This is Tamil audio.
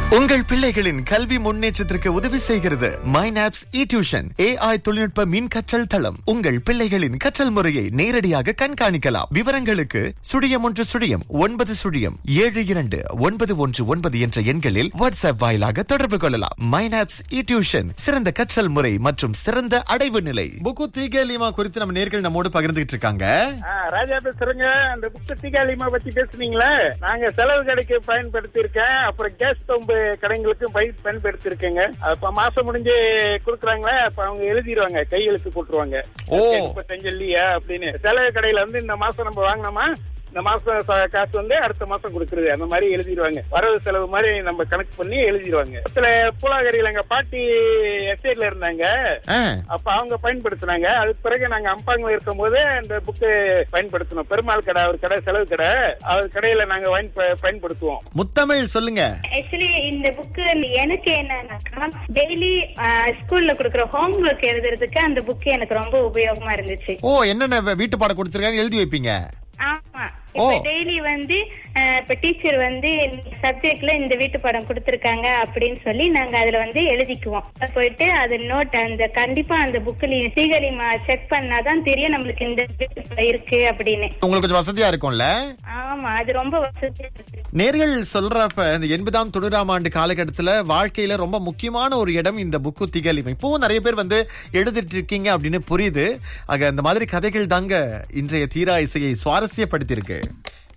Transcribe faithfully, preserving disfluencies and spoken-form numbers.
உங்கள் பிள்ளைகளின் கல்வி முன்னேற்றத்திற்கு உதவி செய்கிறது மைனாப்ஸ் இ டியூஷன் ஏஐ தொழில்நுட்ப மின் கற்றல் தளம். உங்கள் பிள்ளைகளின் கற்றல் முறையை நேரடியாக கண்காணிக்கலாம். விவரங்களுக்கு சுழியம் ஒன்று சுழியம் ஒன்பது சுழியம் ஏழு இரண்டு ஒன்பது ஒன்று ஒன்பது என்ற எண்களில் வாட்ஸ்அப் வாயிலாக தொடர்பு கொள்ளலாம். மைனாப்ஸ் இ டியூஷன், சிறந்த கற்றல் முறை மற்றும் சிறந்த அடைவு நிலை. புக்கு தீகலிமா குறித்து நம்ம நேர்கள் நம்மோடு பகிர்ந்துட்டு இருக்காங்க. ராஜா பேசுறேங்க. அந்த புக்கு தீகலிமா பத்தி பேசுனீங்களா? நாங்க செலவு கடைக்கு பயன்படுத்தி இருக்கேன். அப்புறம் கேஸ் ஸ்டவ் கடைகளுக்கு பயன்படுத்தி இருக்கேங்க. அப்ப மாசம் முடிஞ்சு குடுக்குறாங்களா, அப்ப அவங்க எழுதிடுவாங்க, கையெழுத்து போட்டுருவாங்க. முப்பத்தஞ்சு இல்லையா அப்படின்னு. செலவு கடையில வந்து இந்த மாசம் நம்ம வாங்கினோமா, இந்த மாசம் காசு வந்து அடுத்த மாசம் கொடுக்கறது, அந்த மாதிரி எழுதிடுவாங்க. வரவு செலவு மாதிரி நம்ம கணக்கு பண்ணி எழுதிடுவாங்க. சில பூலாகரியில எங்க பாட்டி எஸ்டேட்ல இருந்தாங்க. அப்ப அவங்க பயன்படுத்தினாங்க. அதுக்கு பிறகு நாங்க அம்பாங்க இருக்கும் போது அந்த புக்கு பயன்படுத்தணும். பெருமாள் கடை, ஒரு கடை செலவு கடை, அவர் கடையில நாங்க பயன்படுத்துவோம். முத்தமிழ் சொல்லுங்க. ஆக்சுவலி இந்த புக்கு எனக்கு என்னன்னா, டெய்லி ஸ்கூல்ல கொடுக்கற ஹோம் ஒர்க் எழுதுறதுக்கு அந்த புக்கு எனக்கு ரொம்ப உபயோகமா இருந்துச்சு. ஓ, என்னென்ன வீட்டு பாடம் கொடுத்திருக்காங்க எழுதி வைப்பீங்க? ஆமா, இப்ப டெய்லி வந்து இப்ப டீச்சர் வந்து சப்ஜெக்ட்ல இந்த வீட்டு பாடம் கொடுத்திருக்காங்க அப்படின்னு சொல்லி நாங்க அதுல வந்து எழுதிக்குவோம். போயிட்டு அது நோட் அந்த கண்டிப்பா அந்த புக்ல சீகலிமா செக் பண்ணாதான் தெரியும் நம்மளுக்கு இந்த இருக்கு அப்படின்னு. உங்களுக்கு கொஞ்சம் வசதியா இருக்கும்ல? ஆமா, அது ரொம்ப வசதியா இருக்கு. நேர்கள் சொல்றப்ப இந்த எண்பதாம் தொண்ணூறாம் ஆண்டு காலகட்டத்துல வாழ்க்கையில ரொம்ப முக்கியமான ஒரு இடம் இந்த புக்கு திகலிமை. இப்போ நிறைய பேர் வந்து எழுதிட்டு இருக்கீங்க அப்படின்னு புரியுது. ஆக அந்த மாதிரி கதைகள் தாங்க இன்றைய தீரா இசையை சுவாரஸ்யப்படுத்தி இருக்கு.